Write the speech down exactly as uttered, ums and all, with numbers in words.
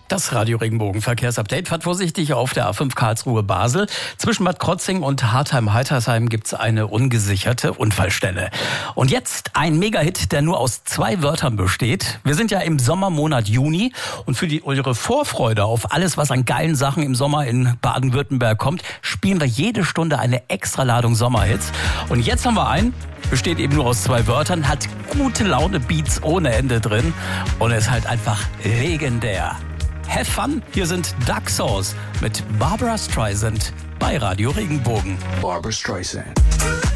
Das Radio Regenbogen Verkehrsupdate fährt vorsichtig auf der A fünf Karlsruhe Basel. Zwischen Bad Krotzing und Hartheim-Heitersheim gibt's eine ungesicherte Unfallstelle. Und jetzt ein Megahit, der nur aus zwei Wörtern besteht. Wir sind ja im Sommermonat Juni und für die, eure Vorfreude auf alles, was an geilen Sachen im Sommer in Baden-Württemberg kommt, spielen wir jede Stunde eine extra Ladung Sommerhits. Und jetzt haben wir einen, besteht eben nur aus zwei Wörtern, hat gute Laune, Beats ohne Ende drin und ist halt einfach legendär. Have fun, hier sind Duck Sauce mit Barbra Streisand bei Radio Regenbogen. Barbra Streisand.